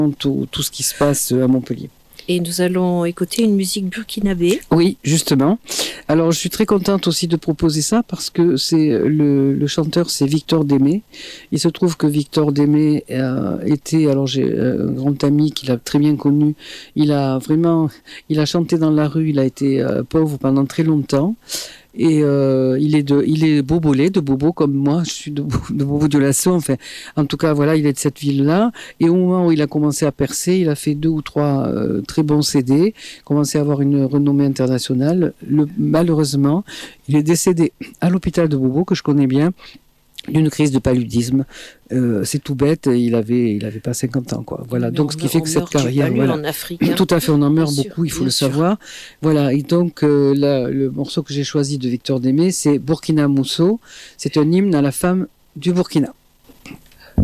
tout ce qui se passe à Montpellier. Et nous allons écouter une musique burkinabé. Oui, justement. Alors, je suis très contente aussi de proposer ça parce que c'est le chanteur, c'est Victor Démé. Il se trouve que Victor Démé était, alors j'ai un grand ami qui l'a très bien connu. Il a chanté dans la rue. Il a été pauvre pendant très longtemps. Et il est bobolais, de Bobo comme moi, je suis de Bobo de Lasso, enfin, en tout cas voilà, il est de cette ville-là. Et au moment où il a commencé à percer, il a fait 2 ou 3 très bons CD, commencé à avoir une renommée internationale. Malheureusement, il est décédé à l'hôpital de Bobo, que je connais bien, d'une crise de paludisme. C'est tout bête, il avait pas 50 ans, quoi. Voilà. Donc, ce qui fait que cette carrière, voilà. En Afrique, hein. Tout à fait, on en meurt Bien beaucoup, il faut le sûr. savoir. Voilà. Et donc, le morceau que j'ai choisi de Victor Démé, c'est Burkina Mousso. C'est un hymne à la femme du Burkina.